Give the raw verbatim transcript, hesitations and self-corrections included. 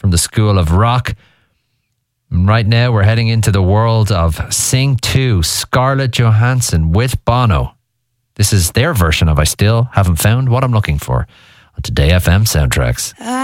from the School of Rock. And right now we're heading into the world of Sing two, Scarlett Johansson with Bono. This is their version of I Still Haven't Found What I'm Looking For on Today F M Soundtracks.